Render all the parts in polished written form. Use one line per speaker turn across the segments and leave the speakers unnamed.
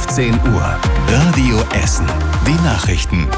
15 Uhr. Radio Essen. Die Nachrichten.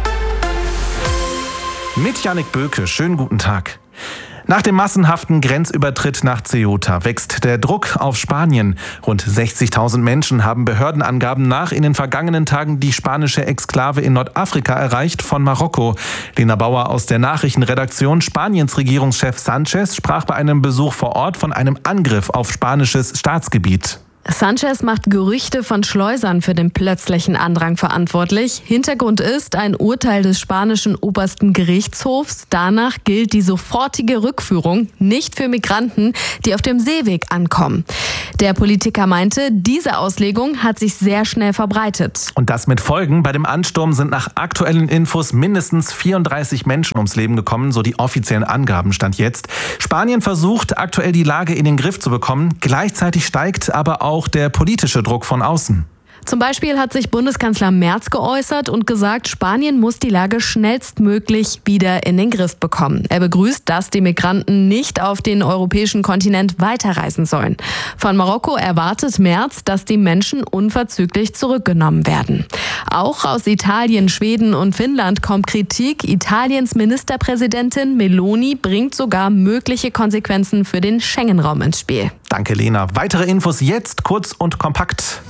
Mit Jannik Böke. Schönen guten Tag. Nach dem massenhaften Grenzübertritt nach Ceuta wächst der Druck auf Spanien. Rund 60.000 Menschen haben Behördenangaben nach in den vergangenen Tagen die spanische Exklave in Nordafrika erreicht von Marokko. Lena Bauer aus der Nachrichtenredaktion. Spaniens Regierungschef Sanchez sprach bei einem Besuch vor Ort von einem Angriff auf spanisches Staatsgebiet.
Sanchez macht Gerüchte von Schleusern für den plötzlichen Andrang verantwortlich. Hintergrund ist ein Urteil des spanischen obersten Gerichtshofs. Danach gilt die sofortige Rückführung nicht für Migranten, die auf dem Seeweg ankommen. Der Politiker meinte, diese Auslegung hat sich sehr schnell verbreitet.
Und das mit Folgen. Bei dem Ansturm sind nach aktuellen Infos mindestens 34 Menschen ums Leben gekommen, so die offiziellen Angaben stand jetzt. Spanien versucht aktuell die Lage in den Griff zu bekommen. Gleichzeitig steigt aber auch der politische Druck von außen.
Zum Beispiel hat sich Bundeskanzler Merz geäußert und gesagt, Spanien muss die Lage schnellstmöglich wieder in den Griff bekommen. Er begrüßt, dass die Migranten nicht auf den europäischen Kontinent weiterreisen sollen. Von Marokko erwartet Merz, dass die Menschen unverzüglich zurückgenommen werden. Auch aus Italien, Schweden und Finnland kommt Kritik. Italiens Ministerpräsidentin Meloni bringt sogar mögliche Konsequenzen für den Schengen-Raum ins Spiel.
Danke, Lena. Weitere Infos jetzt, kurz und kompakt.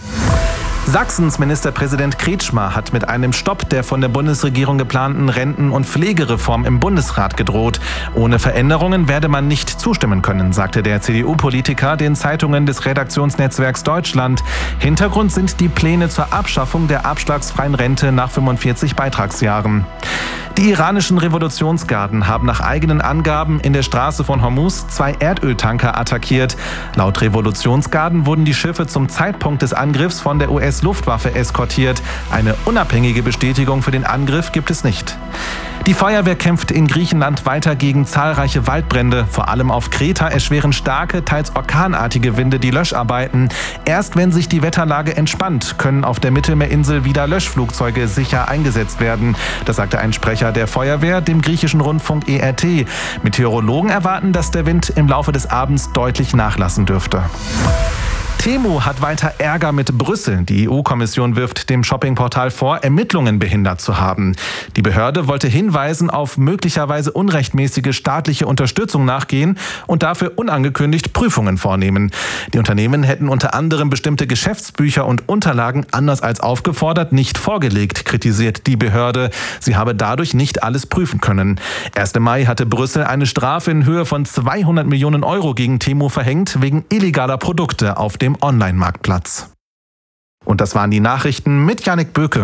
Sachsens Ministerpräsident Kretschmer hat mit einem Stopp der von der Bundesregierung geplanten Renten- und Pflegereform im Bundesrat gedroht. Ohne Veränderungen werde man nicht zustimmen können, sagte der CDU-Politiker den Zeitungen des Redaktionsnetzwerks Deutschland. Hintergrund sind die Pläne zur Abschaffung der abschlagsfreien Rente nach 45 Beitragsjahren. Die iranischen Revolutionsgarden haben nach eigenen Angaben in der Straße von Hormuz 2 Erdöltanker attackiert. Laut Revolutionsgarden wurden die Schiffe zum Zeitpunkt des Angriffs von der US-Luftwaffe eskortiert. Eine unabhängige Bestätigung für den Angriff gibt es nicht. Die Feuerwehr kämpft in Griechenland weiter gegen zahlreiche Waldbrände. Vor allem auf Kreta erschweren starke, teils orkanartige Winde die Löscharbeiten. Erst wenn sich die Wetterlage entspannt, können auf der Mittelmeerinsel wieder Löschflugzeuge sicher eingesetzt werden. Das sagte ein Sprecher der Feuerwehr dem griechischen Rundfunk ERT. Meteorologen erwarten, dass der Wind im Laufe des Abends deutlich nachlassen dürfte. Temu hat weiter Ärger mit Brüssel. Die EU-Kommission wirft dem Shoppingportal vor, Ermittlungen behindert zu haben. Die Behörde wollte Hinweisen auf möglicherweise unrechtmäßige staatliche Unterstützung nachgehen und dafür unangekündigt Prüfungen vornehmen. Die Unternehmen hätten unter anderem bestimmte Geschäftsbücher und Unterlagen anders als aufgefordert nicht vorgelegt, kritisiert die Behörde. Sie habe dadurch nicht alles prüfen können. Erst im Mai hatte Brüssel eine Strafe in Höhe von 200 Millionen Euro gegen Temu verhängt, wegen illegaler Produkte auf dem Online-Marktplatz. Und das waren die Nachrichten mit Jannik Böke.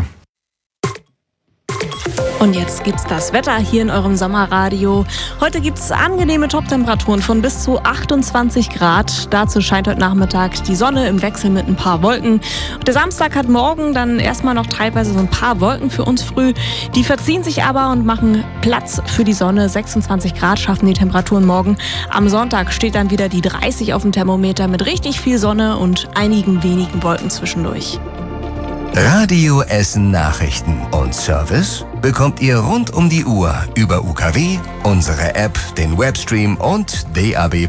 Und jetzt gibt's das Wetter hier in eurem Sommerradio. Heute gibt's angenehme Toptemperaturen von bis zu 28 Grad. Dazu scheint heute Nachmittag die Sonne im Wechsel mit ein paar Wolken. Und der Samstag hat morgen dann erstmal noch teilweise so ein paar Wolken für uns früh. Die verziehen sich aber und machen Platz für die Sonne. 26 Grad schaffen die Temperaturen morgen. Am Sonntag steht dann wieder die 30 auf dem Thermometer mit richtig viel Sonne und einigen wenigen Wolken zwischendurch.
Radio Essen Nachrichten und Service bekommt ihr rund um die Uhr über UKW, unsere App, den Webstream und DAB+.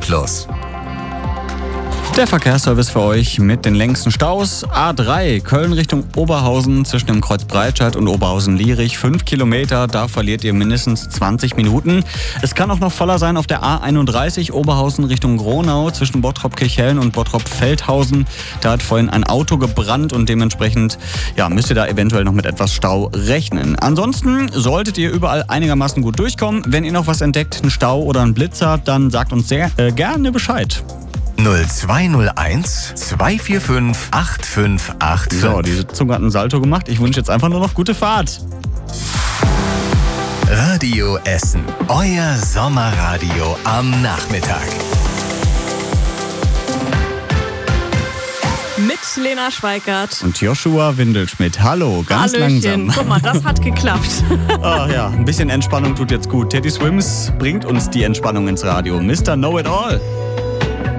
Der Verkehrsservice für euch mit den längsten Staus. A3 Köln Richtung Oberhausen zwischen dem Kreuz Breitscheid und Oberhausen-Lierich. 5 Kilometer, da verliert ihr mindestens 20 Minuten. Es kann auch noch voller sein auf der A31 Oberhausen Richtung Gronau zwischen Bottrop-Kirchhellen und Bottrop-Feldhausen. Da hat vorhin ein Auto gebrannt und dementsprechend müsst ihr da eventuell noch mit etwas Stau rechnen. Ansonsten solltet ihr überall einigermaßen gut durchkommen. Wenn ihr noch was entdeckt, einen Stau oder einen Blitzer, dann sagt uns sehr gerne Bescheid.
0201 245 8585.
So, diese Zunge hat einen Salto gemacht. Ich wünsche jetzt einfach nur noch gute Fahrt.
Radio Essen, euer Sommerradio am Nachmittag.
Mit Lena Schweikart.
Und Joshua Windelschmidt. Hallo, ganz
Hallöchen.
langsam.
Guck mal, das hat geklappt.
Ah ja, ein bisschen Entspannung tut jetzt gut. Teddy Swims bringt uns die Entspannung ins Radio. Mr. Know It All.